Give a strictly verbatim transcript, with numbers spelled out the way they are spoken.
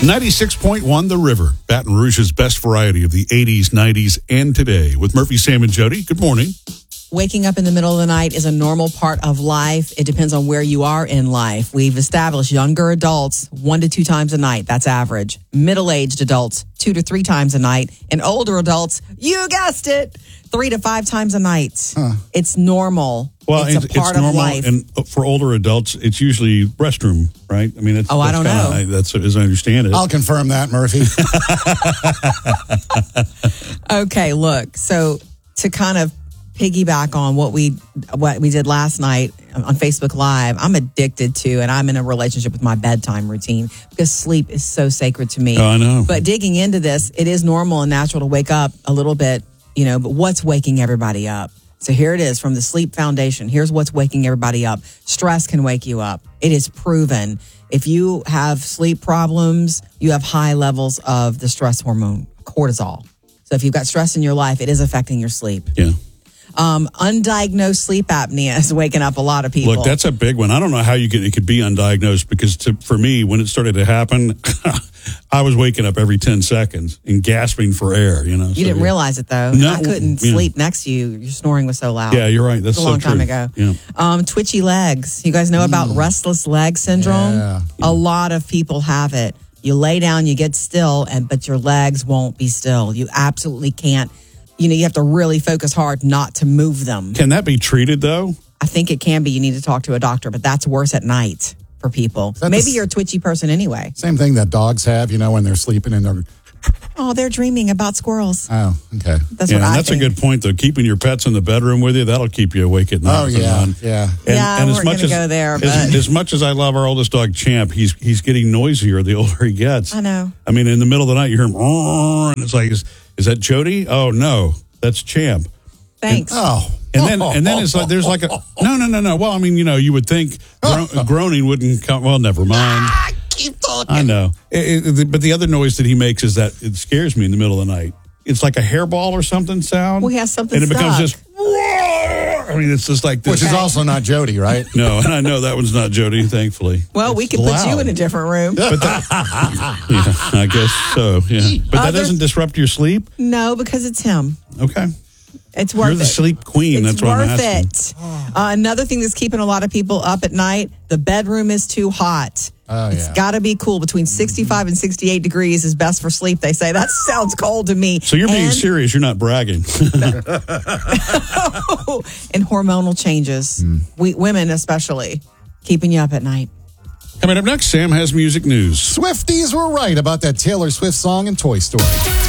ninety-six point one The River, Baton Rouge's best variety of the eighties, nineties, and today. With Murphy, Sam, and Jody. Good morning. Waking up in the middle of the night is a normal part of life. It depends on where you are in life. We've established younger adults one to two times a night. That's average. Middle-aged adults two to three times a night. And older adults, you guessed it, three to five times a night. Huh. It's normal. Well, it's, it's a part it's normal, of life. And for older adults, it's usually restroom, right? I mean, it's, oh, that's I don't kinda, know. That's as I understand it. I'll confirm that, Murphy. Okay, look. So to kind of piggyback on what we what we did last night on Facebook Live, I'm addicted to, and I'm in a relationship with my bedtime routine because sleep is so sacred to me. Oh, I know. But digging into this, it is normal and natural to wake up a little bit, you know, but what's waking everybody up? So here it is from the Sleep Foundation. Here's what's waking everybody up. Stress can wake you up. It is proven. If you have sleep problems, you have high levels of the stress hormone, cortisol. So if you've got stress in your life, it is affecting your sleep. Yeah. Um, undiagnosed sleep apnea is waking up a lot of people. Look, that's a big one. I don't know how you get it could be undiagnosed because to, for me, when it started to happen, I was waking up every ten seconds and gasping for air. You know, you so, didn't yeah. realize it though. No, I couldn't yeah. sleep next to you. Your snoring was so loud. Yeah, you're right. That's It was a long so time true. ago. Yeah. Um, twitchy legs. You guys know about mm. restless leg syndrome? Yeah. A lot of people have it. You lay down, you get still, and but your legs won't be still. You absolutely can't. You know, you have to really focus hard not to move them. Can that be treated though? I think it can be. You need to talk to a doctor, but that's worse at night for people. Maybe Maybe you're a twitchy person anyway. Same thing that dogs have, you know, when they're sleeping and they're... Oh, they're dreaming about squirrels. Oh, okay. That's yeah, what and I that's think. a good point, though. Keeping your pets in the bedroom with you, that'll keep you awake at night. Oh, yeah, yeah. And, Yeah, and we're as much gonna as, go there, as, but- as much as I love our oldest dog, Champ, he's he's getting noisier the older he gets. I know. I mean, in the middle of the night, you hear him, "Roar," and it's like, is, is that Jody? Oh, no, that's Champ. Thanks. Oh. And then, and then it's like there's like a no, no, no, no. Well, I mean, you know, you would think gro- groaning wouldn't come. Well, never mind. Keep talking. I know, It- it- but the other noise that he makes is that it scares me in the middle of the night. It's like a hairball or something sound. Well, he has something and it becomes stuck. just. I mean, it's just like this. Which is also not Jody, right? No, and I know that one's not Jody, thankfully. Well, we It's could put you loud. in a different room. But that, yeah, I guess so. Yeah, but that Other- doesn't disrupt your sleep. No, because it's him. Okay, It's worth you're the it. sleep queen. It's That's what I'm worth asking. it. Uh, another thing that's keeping a lot of people up at night, the bedroom is too hot. Oh, It's yeah. got to be cool. Between sixty-five and sixty-eight degrees is best for sleep, they say. That sounds cold to me. So you're being and, serious. You're not bragging. and hormonal changes. Hmm. We women especially, keeping you up at night. Coming up next, Sam has music news. Swifties were right about that Taylor Swift song in Toy Story.